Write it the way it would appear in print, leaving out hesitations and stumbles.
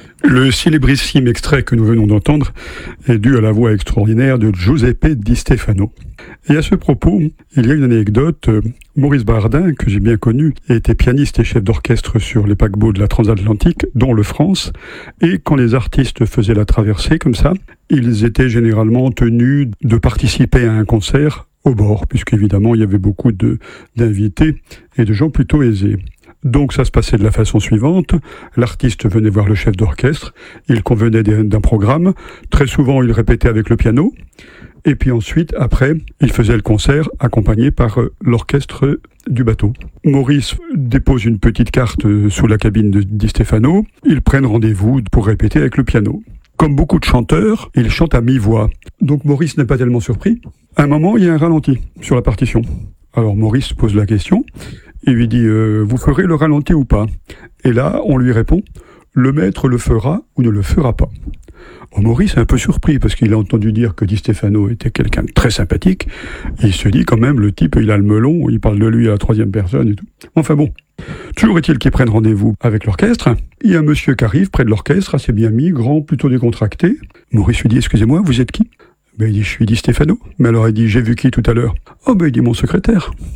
Le célébrissime extrait que nous venons d'entendre est dû à la voix extraordinaire de Giuseppe Di Stefano. Et à ce propos, il y a une anecdote. Maurice Bardin, que j'ai bien connu, était pianiste et chef d'orchestre sur les paquebots de la transatlantique, dont le France. Et quand les artistes faisaient la traversée comme ça, ils étaient généralement tenus de participer à un concert au bord, puisqu'évidemment il y avait beaucoup d'invités et de gens plutôt aisés. Donc ça se passait de la façon suivante, l'artiste venait voir le chef d'orchestre, il convenait d'un programme, très souvent il répétait avec le piano, et puis ensuite, après, il faisait le concert accompagné par l'orchestre du bateau. Maurice dépose une petite carte sous la cabine de Di Stefano, ils prennent rendez-vous pour répéter avec le piano. Comme beaucoup de chanteurs, ils chantent à mi-voix, donc Maurice n'est pas tellement surpris. À un moment, il y a un ralenti sur la partition. Alors Maurice pose la question, il lui dit « Vous ferez le ralenti ou pas ?» Et là, on lui répond « Le maître le fera ou ne le fera pas ?» Maurice est un peu surpris parce qu'il a entendu dire que Di Stefano était quelqu'un de très sympathique. Et il se dit quand même, le type, il a le melon, il parle de lui à la troisième personne et tout. Enfin bon, toujours est-il qu'ils prennent rendez-vous avec l'orchestre. Il y a un monsieur qui arrive près de l'orchestre, assez bien mis, grand, plutôt décontracté. Maurice lui dit « Excusez-moi, vous êtes qui ?» Il dit « Je suis Di Stefano. » Mais alors il dit « J'ai vu qui tout à l'heure ?» Il dit « Mon secrétaire. »